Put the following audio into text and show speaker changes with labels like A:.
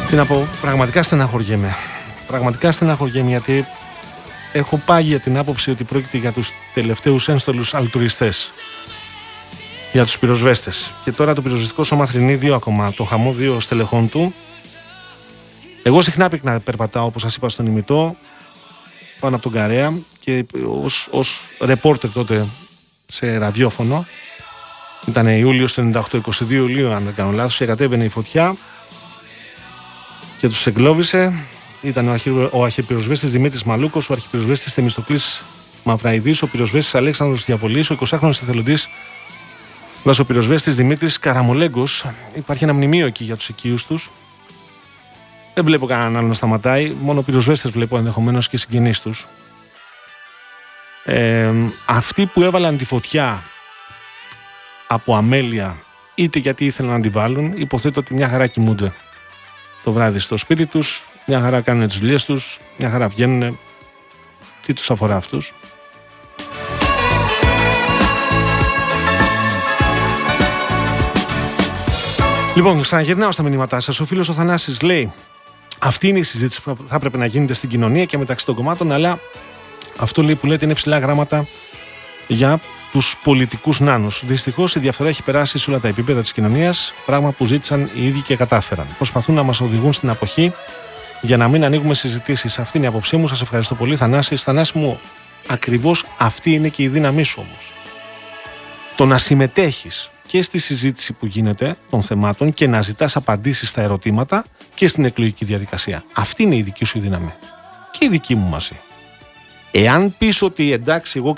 A: Τι να πω, πραγματικά στεναχωριέμαι. Πραγματικά στεναχωριέμαι γιατί έχω πάγια την άποψη ότι πρόκειται για τους τελευταίους ένστολους αλτουριστές. Για τους πυροσβέστες. Και τώρα το πυροσβεστικό σώμα θρηνεί 2 ακόμα, το χαμό 2 στελεχών του. Εγώ συχνά πυκνά περπατάω, όπως σας είπα, στον ημιτό, πάνω από τον Καρέα και ως ρεπόρτερ τότε σε ραδιόφωνο. Ήταν Ιούλιος του 98, 22 Ιουλίου, αν δεν κάνω λάθος, και κατέβαινε η φωτιά και τους εγκλώβησε. Ήταν ο αρχιπυροσβέστης Δημήτρης Μαλούκος, ο αρχιπυροσβέστης Θεμιστοκλής Μαυραηδής, ο πυροσβέστης Αλέξανδρος Διαβολής, ο 20χρονος εθελοντής δασοπυροσβέστης Δημήτρης Καραμολέγκος. Υπάρχει ένα μνημείο εκεί για τους οικείους τους. Δεν βλέπω κανέναν άλλο να σταματάει. Μόνο πυροσβέστες βλέπω ενδεχομένως και συγγενείς τους. Αυτοί που έβαλαν τη φωτιά από αμέλεια, είτε γιατί ήθελαν να τη βάλουν, υποθέτω ότι μια χαρά κοιμούνται το βράδυ στο σπίτι τους, μια χαρά κάνουν τις δουλειές τους, μια χαρά βγαίνουν. Τι τους αφορά αυτούς? Λοιπόν, ξαναγυρνάω στα μηνύματά σας. Ο φίλος ο Θανάσης λέει: αυτή είναι η συζήτηση που θα έπρεπε να γίνεται στην κοινωνία και μεταξύ των κομμάτων, αλλά αυτό λέει που λέτε είναι ψηλά γράμματα για τους πολιτικούς νάνους. Δυστυχώς η διαφθορά έχει περάσει σε όλα τα επίπεδα της κοινωνίας, πράγμα που ζήτησαν οι ίδιοι και κατάφεραν. Προσπαθούν να μας οδηγούν στην αποχή για να μην ανοίγουμε συζητήσεις. Αυτή είναι η άποψή μου. Σας ευχαριστώ πολύ, Θανάση. Θανάση μου, ακριβώς αυτή είναι και η δύναμή σου όμως. Το να συμμετέχεις και στη συζήτηση που γίνεται των θεμάτων και να ζητάς απαντήσεις στα ερωτήματα και στην εκλογική διαδικασία. Αυτή είναι η δική σου δύναμη. Και η δική μου μαζί. Εάν πεις ότι εντάξει, εγώ